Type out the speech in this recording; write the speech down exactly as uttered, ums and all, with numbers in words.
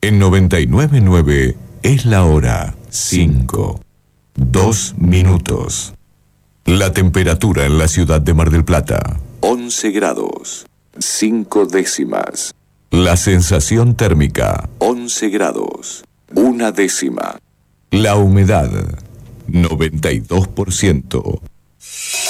En noventa y nueve punto nueve es la hora cinco, dos minutos. La temperatura en la ciudad de Mar del Plata, once grados, cinco décimas. La sensación térmica, once grados, una décima. La humedad, noventa y dos por ciento.